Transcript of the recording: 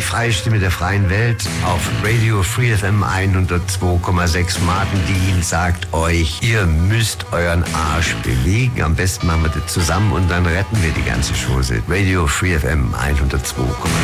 freie Stimme der freien Welt auf Radio Free FM 102,6 Marken, die Ihnen sagt euch, ihr müsst euren Arsch bewegen. Am besten machen wir das zusammen und dann retten wir die ganze Chose. Radio Free FM 102,6.